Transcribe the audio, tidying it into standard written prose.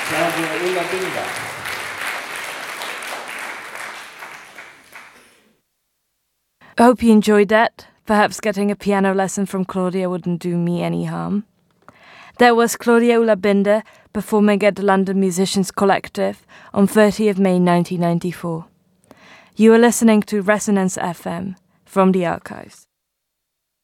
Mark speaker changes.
Speaker 1: Claudia Ulla Binder.
Speaker 2: I hope you enjoyed that. Perhaps getting a piano lesson from Claudia wouldn't do me any harm. That was Claudia Ulla Binder performing at the London Musicians Collective on 30th May 1994. You are listening to Resonance FM from the archives.